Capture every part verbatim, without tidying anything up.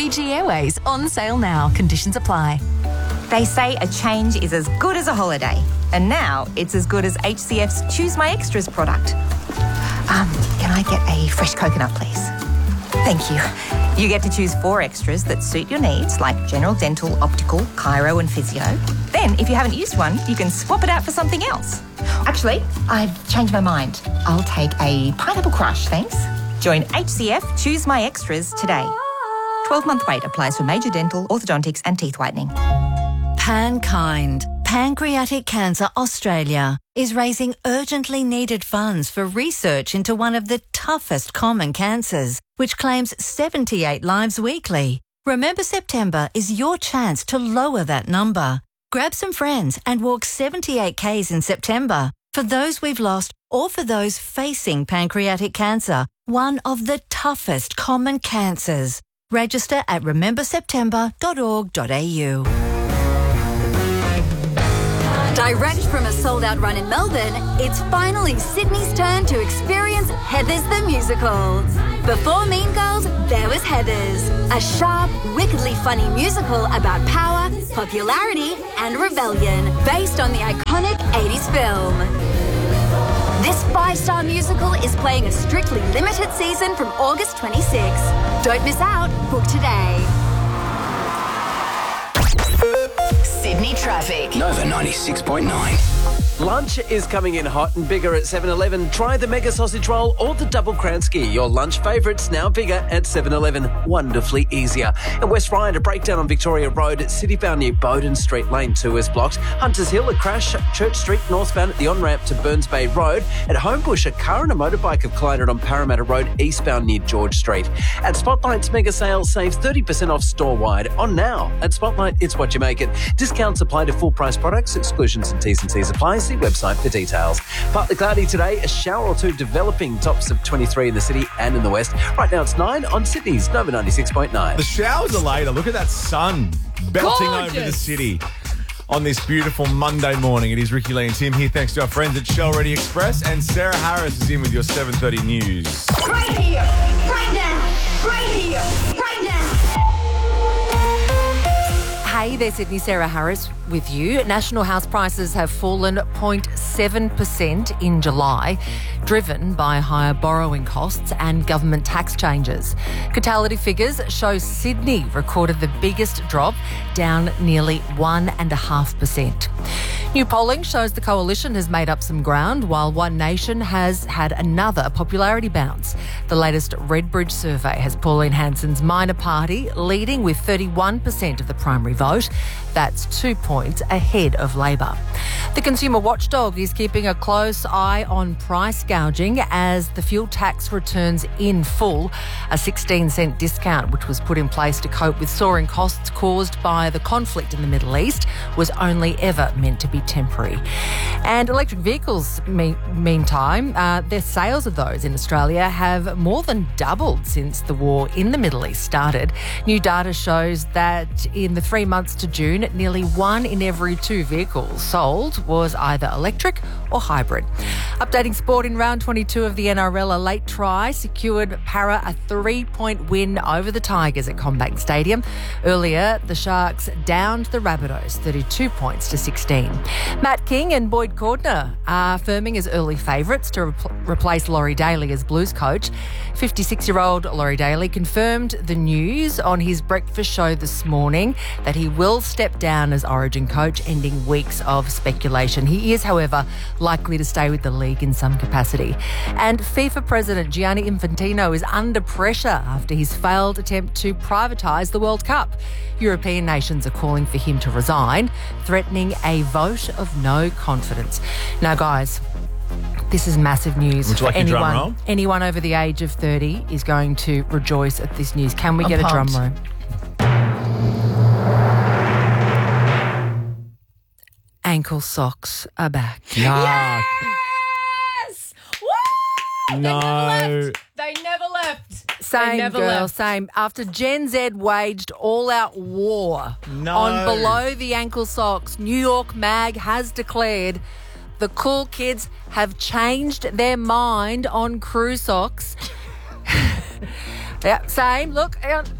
Fiji Airways, on sale now. Conditions apply. They say a change is as good as a holiday. And now it's as good as H C F's Choose My Extras product. Um, can I get a fresh coconut, please? Thank you. You get to choose four extras that suit your needs, like general dental, optical, chiro and physio. Then, if you haven't used one, you can swap it out for something else. Actually, I've changed my mind. I'll take a pineapple crush, thanks. Join H C F Choose My Extras today. twelve-month wait applies for major dental, orthodontics and teeth whitening. PanKind, Pancreatic Cancer Australia, is raising urgently needed funds for research into one of the toughest common cancers, which claims seventy-eight lives weekly. Remember September is your chance to lower that number. Grab some friends and walk seventy-eight kays in September for those we've lost or for those facing pancreatic cancer, one of the toughest common cancers. Register at remember september dot org dot a u. Direct from a sold-out run in Melbourne, it's finally Sydney's turn to experience Heathers the Musical. Before Mean Girls, there was Heathers, a sharp, wickedly funny musical about power, popularity and rebellion, based on the iconic eighties film. This five-star musical is playing a strictly limited season from August twenty-sixth. Don't miss out. Book today. Sydney traffic. Nova ninety-six point nine. Lunch is coming in hot and bigger at seven eleven. Try the Mega Sausage Roll or the Double Kransky. Your lunch favourites now bigger at seven eleven. Wonderfully easier. And West Ryde, a breakdown on Victoria Road at Citybound near Bowden Street. Lane two is blocked. Hunters Hill, a crash. Church Street northbound at the on-ramp to Burns Bay Road. At Homebush, a car and a motorbike have collided on Parramatta Road eastbound near George Street. At Spotlight's Mega Sale, save thirty percent off store-wide. On now. At Spotlight, it's what you make it. Discounts apply to full-price products. Exclusions and T's and C's apply. See website for details. Partly cloudy today, a shower or two developing, tops of twenty-three in the city and in the west. Right now it's nine on Sydney's Nova ninety-six point nine. The showers are later. Look at that sun belting Gorgeous. over the city on this beautiful Monday morning. It is Ricky Lee and Tim here, thanks to our friends at Shell Ready Express, and Sarah Harris is in with your seven thirty news. Right here, right now, right here, right now. Hey there, Sydney. Sarah Harris with you. National house prices have fallen zero point seven percent in July, driven by higher borrowing costs and government tax changes. Catality figures show Sydney recorded the biggest drop, down nearly one point five percent. New polling shows the coalition has made up some ground, while One Nation has had another popularity bounce. The latest Redbridge survey has Pauline Hanson's minor party leading with thirty-one percent of the primary vote. That's two points ahead of Labor. The consumer watchdog is keeping a close eye on price gouging as the fuel tax returns in full. A sixteen cent discount, which was put in place to cope with soaring costs caused by the conflict in the Middle East, was only ever meant to be temporary. And electric vehicles, me- meantime, uh, their sales of those in Australia have more than doubled since the war in the Middle East started. New data shows that in the three months to June, nearly one in every two vehicles sold was either electric or hybrid. Updating sport, in round twenty-two of the N R L, a late try secured Para a three-point win over the Tigers at Combank Stadium. Earlier, the Sharks downed the Rabbitohs thirty-two points to sixteen. Matt King and Boyd Cordner are firming as early favourites to re- replace Laurie Daly as Blues coach. fifty-six-year-old Laurie Daly confirmed the news on his breakfast show this morning that he will step down as Origin coach, ending weeks of speculation. He is, however, likely to stay with the league in some capacity. And FIFA President Gianni Infantino is under pressure after his failed attempt to privatise the World Cup. European nations are calling for him to resign, threatening a vote of no confidence. Now, guys, this is massive news. Would you for like a drum anyone. roll? Anyone over the age of thirty is going to rejoice at this news. Can we I'm get a pumped. drum roll? Ankle socks are back. Yuck. Yes! Woo! No. They never left. They never left. Same, they never girl, left. same. After Gen Z waged all-out war No. on below the ankle socks, New York Mag has declared the cool kids have changed their mind on crew socks. Yeah, same. Look, hang on.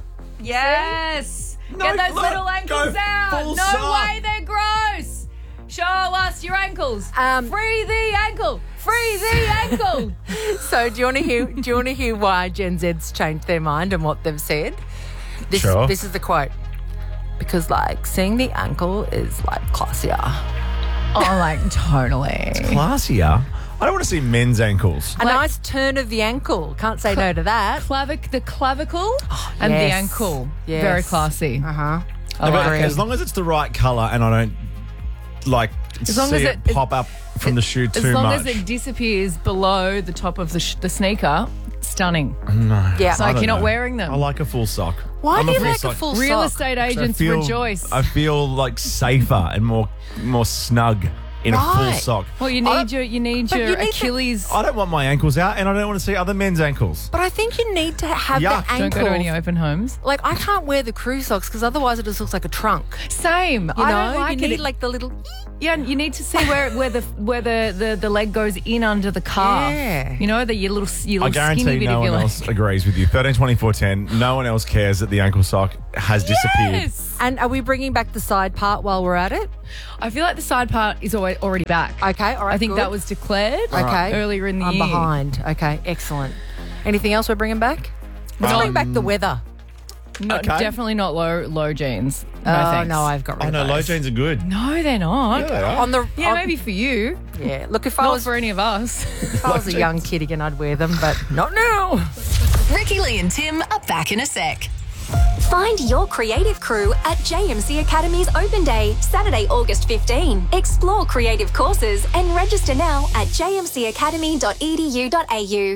Yes. No, Get those look, little ankles go out. full No sock. way, they're gross. Show us your ankles. Um, Free the ankle. Free the ankle. So do you want to hear? Do you want to hear why Gen Z's changed their mind and what they've said? This, Sure. This is the quote. Because like seeing the ankle is like classier. Oh, like totally. Classier. I don't want to see men's ankles. A nice turn of the ankle. Can't say no to that. Clavic, the clavicle and the yes. ankle. Yes. Very classy. Uh huh. I No, but agree. as long as it's the right colour and I don't like As long see as it, it- pop up from the shoe As too long much. as it disappears below the top of the, sh- the sneaker, stunning. no. Yeah. It's like I don't you're not know. wearing them. I like a full sock. Why I'm do you full like sock. a full Real sock? estate I agents feel, rejoice. I feel like safer and more more snug in a full Right. sock. well, you I need don't- your you need But your you need to- Achilles. I don't want my ankles out, and I don't want to see other men's ankles. But I think you need to have Yuck. the Don't ankle. Don't go to any open homes. Like I can't wear the crew socks because otherwise it just looks like a trunk. Same. You I know, don't like you it. need like the little. Yeah, you need to see where where the where the, the, the leg goes in under the calf. Yeah. You know, the your little your I little skinny guarantee bit no of one your leg. else agrees with you. thirteen twenty-four ten. No one else cares that the ankle sock has disappeared. Yes. And are we bringing back the side part while we're at it? I feel like the side part is alwa- already back. Okay, all right. I think good. that was declared okay earlier in the I'm year. behind. Okay, excellent. Anything else we're bringing back? Let's bring back the weather. No, Okay. definitely not low low jeans. No, oh thanks. no, I've got rid Oh of no, low those. jeans are good. No, they're not. Yeah, they are. On the Yeah, on- maybe for you. yeah. Look, if I Not was for any of us. if I was a young kid again, I'd wear them, but not now. Ricky Lee and Tim are back in a sec. Find your creative crew at J M C Academy's Open Day, Saturday, August fifteenth. Explore creative courses and register now at j m c academy dot e d u dot a u.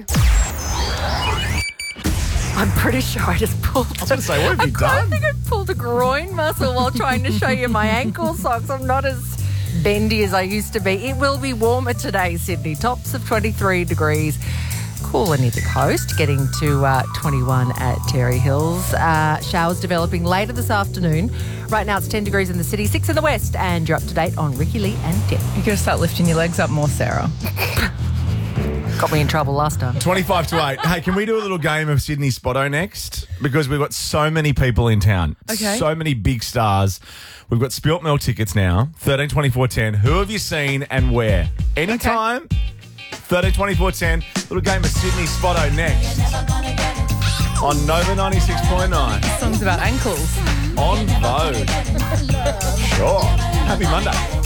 I'm pretty sure I just pulled. I was gonna say, what have you I done? think I pulled a groin muscle while trying to show you my ankle socks. I'm not as bendy as I used to be. It will be warmer today, Sydney. Tops of twenty-three degrees. Cooler near the coast, getting to uh, twenty-one at Terry Hills. Uh, showers developing later this afternoon. Right now it's ten degrees in the city, six in the west, and you're up to date on Ricky Lee and Tim. You gotta start lifting your legs up more, Sarah. Got me in trouble last time. twenty-five to eight. Hey, can we do a little game of Sydney Spotto next? Because we've got so many people in town. Okay. So many big stars. We've got Spilt Milk tickets now. thirteen twenty-four ten. Who have you seen and where? Anytime. thirteen twenty-four ten. Little game of Sydney Spotto next. On Nova ninety-six point nine. Songs about ankles. On Vogue. Sure. Happy Monday.